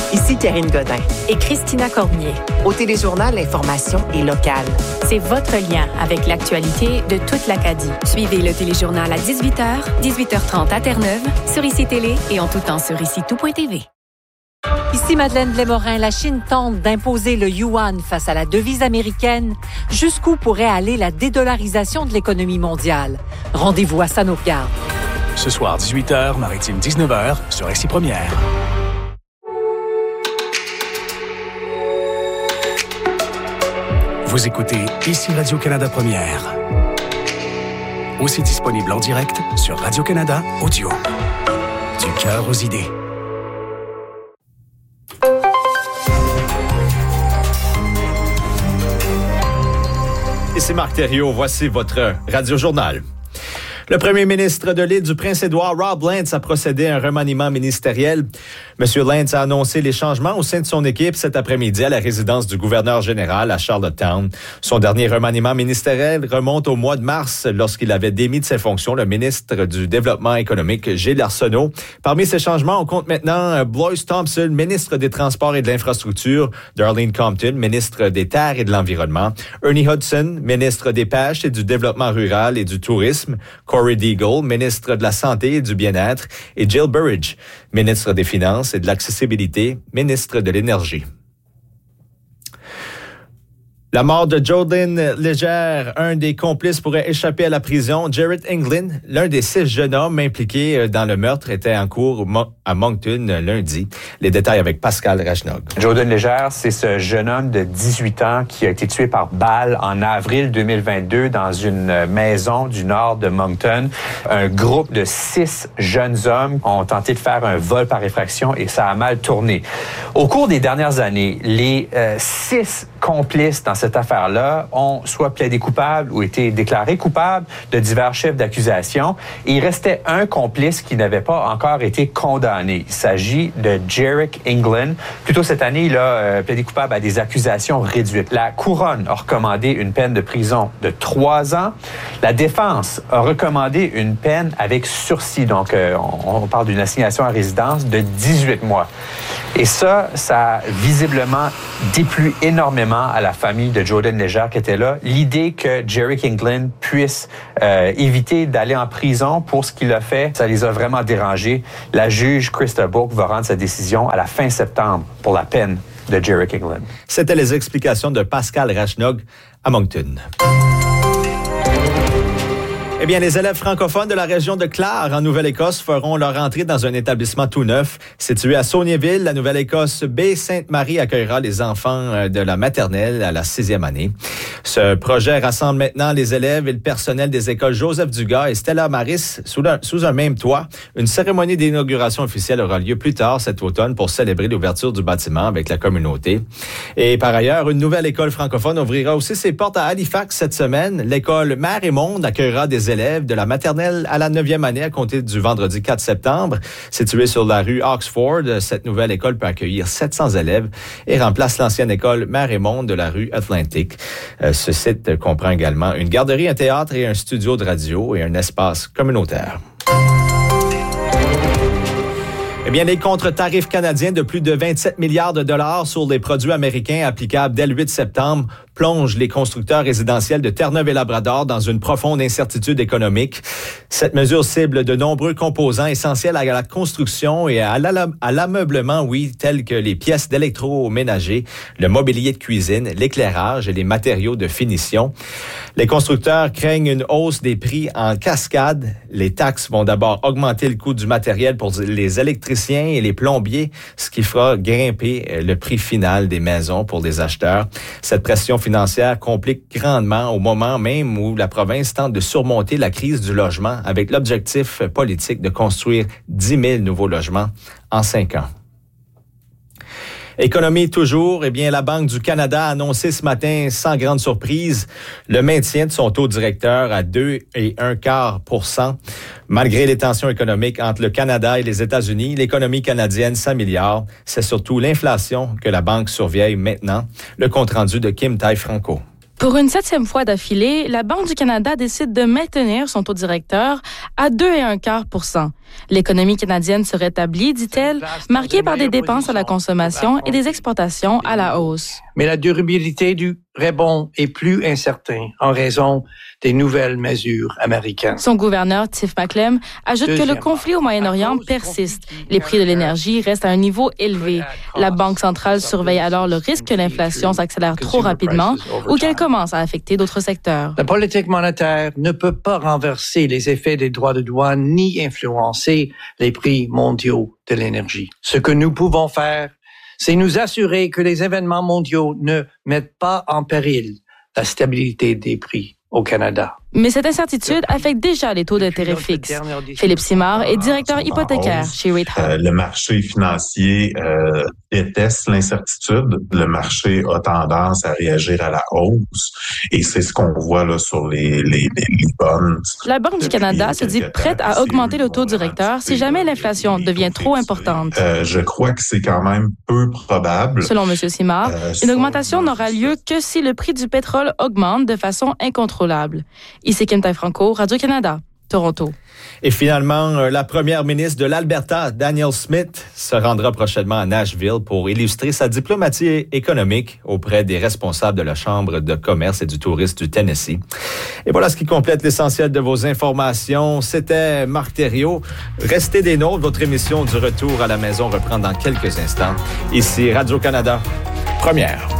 Ici Karine Godin. Et Christina Cormier. Au Téléjournal, l'information est locale. C'est votre lien avec l'actualité de toute l'Acadie. Suivez le Téléjournal à 18h, 18h30 à Terre-Neuve, sur ICI Télé et en tout temps sur ICI-tout.tv. Ici Madeleine Blais-Morin. La Chine tente d'imposer le yuan face à la devise américaine. Jusqu'où pourrait aller la dédollarisation de l'économie mondiale? Rendez-vous à Ça nous regarde. Ce soir, 18h, Maritime 19h, sur ICI Première. Vous écoutez ICI Radio-Canada Première. Aussi disponible en direct sur Radio-Canada Audio. Du cœur aux idées. Ici Marc Thériault, voici votre Radio-Journal. Le premier ministre de l'île du Prince-Édouard, Rob Lance, a procédé à un remaniement ministériel. M. Lance a annoncé les changements au sein de son équipe cet après-midi à la résidence du gouverneur général à Charlottetown. Son dernier remaniement ministériel remonte au mois de mars lorsqu'il avait démis de ses fonctions le ministre du Développement économique, Gilles Arsenault. Parmi ces changements, on compte maintenant Blois Thompson, ministre des Transports et de l'Infrastructure, Darlene Compton, ministre des Terres et de l'Environnement, Ernie Hudson, ministre des Pêches et du Développement rural et du Tourisme, Corey Deagle, ministre de la Santé et du Bien-être, et Jill Burridge, ministre des Finances et de l'Accessibilité, ministre de l'Énergie. La mort de Jordan Légère, un des complices, pourrait échapper à la prison. Jarrett England, l'un des 6 jeunes hommes impliqués dans le meurtre, était en cours à Moncton lundi. Les détails avec Pascal Rachnog. Jordan Légère, c'est ce jeune homme de 18 ans qui a été tué par balle en avril 2022 dans une maison du nord de Moncton. Un groupe de 6 jeunes hommes ont tenté de faire un vol par effraction et ça a mal tourné. Au cours des dernières années, les 6 complices dans cette affaire-là ont soit plaidé coupables ou été déclarés coupables de divers chefs d'accusation. Et il restait un complice qui n'avait pas encore été condamné. Il s'agit de Jarrett England. Plus tôt cette année, il a plaidé coupable à des accusations réduites. La couronne a recommandé une peine de prison de 3 ans. La défense a recommandé une peine avec sursis. Donc, on parle d'une assignation à résidence de 18 mois. Et ça a visiblement déplu énormément à la famille de Jordan Légère qui était là. L'idée que Jarrett England puisse éviter d'aller en prison pour ce qu'il a fait, ça les a vraiment dérangés. La juge Krista Bourque va rendre sa décision à la fin septembre pour la peine de Jarrett England. C'était les explications de Pascal Rachnog à Moncton. Eh bien, les élèves francophones de la région de Clare, en Nouvelle-Écosse, feront leur entrée dans un établissement tout neuf. Situé à Saulniéville, la Nouvelle-Écosse Baie-Sainte-Marie accueillera les enfants de la maternelle à la 6e année. Ce projet rassemble maintenant les élèves et le personnel des écoles Joseph Dugas et Stella Maris sous un même toit. Une cérémonie d'inauguration officielle aura lieu plus tard cet automne pour célébrer l'ouverture du bâtiment avec la communauté. Et par ailleurs, une nouvelle école francophone ouvrira aussi ses portes à Halifax cette semaine. L'école Mère et Monde accueillera des élèves de la maternelle à la 9e année à compter du vendredi 4 septembre. Située sur la rue Oxford, cette nouvelle école peut accueillir 700 élèves et remplace l'ancienne école Mère et Monde de la rue Atlantic. Ce site comprend également une garderie, un théâtre et un studio de radio et un espace communautaire. Eh bien, les contre-tarifs canadiens de plus de 27 milliards de dollars sur les produits américains applicables dès le 8 septembre plonge les constructeurs résidentiels de Terre-Neuve et Labrador dans une profonde incertitude économique. Cette mesure cible de nombreux composants essentiels à la construction et à l'ameublement, tels que les pièces d'électroménager, le mobilier de cuisine, l'éclairage et les matériaux de finition. Les constructeurs craignent une hausse des prix en cascade. Les taxes vont d'abord augmenter le coût du matériel pour les électriciens et les plombiers, ce qui fera grimper le prix final des maisons pour les acheteurs. Cette pression financière complique grandement au moment même où la province tente de surmonter la crise du logement avec l'objectif politique de construire 10 000 nouveaux logements en 5 ans. Économie toujours, eh bien, la Banque du Canada a annoncé ce matin, sans grande surprise, le maintien de son taux directeur à 2,25%. Malgré les tensions économiques entre le Canada et les États-Unis, l'économie canadienne s'améliore. C'est surtout l'inflation que la banque surveille maintenant. Le compte-rendu de Kim Tai-Franco. Pour une 7e fois d'affilée, la Banque du Canada décide de maintenir son taux directeur à 2,25%. L'économie canadienne se rétablit, dit-elle, marquée par des dépenses à la consommation et des exportations à la hausse. Mais la durabilité du rebond est plus incertaine en raison des nouvelles mesures américaines. Son gouverneur, Tiff Macklem, ajoute que le conflit au Moyen-Orient persiste. Les prix de l'énergie restent à un niveau élevé. La Banque centrale surveille alors le risque que l'inflation s'accélère trop rapidement ou qu'elle commence à affecter d'autres secteurs. La politique monétaire ne peut pas renverser les effets des droits de douane ni influencer les prix mondiaux de l'énergie. Ce que nous pouvons faire, c'est nous assurer que les événements mondiaux ne mettent pas en péril la stabilité des prix au Canada. Mais cette incertitude affecte déjà les taux d'intérêt fixes. Philippe Simard est directeur hypothécaire chez Rate Hub. Le marché financier déteste l'incertitude. Le marché a tendance à réagir à la hausse et c'est ce qu'on voit là sur les bonds. La Banque du Canada se dit prête à augmenter le taux directeur si jamais l'inflation devient trop importante. Je crois que c'est quand même peu probable. Selon M. Simard, une augmentation n'aura lieu que si le prix du pétrole augmente de façon incontrôlable. Ici Kim Tai-Franco, Radio-Canada, Toronto. Et finalement, la première ministre de l'Alberta, Danielle Smith, se rendra prochainement à Nashville pour illustrer sa diplomatie économique auprès des responsables de la Chambre de commerce et du tourisme du Tennessee. Et voilà ce qui complète l'essentiel de vos informations. C'était Marc Thériault. Restez des nôtres. Votre émission du retour à la maison reprend dans quelques instants. Ici Radio-Canada, première.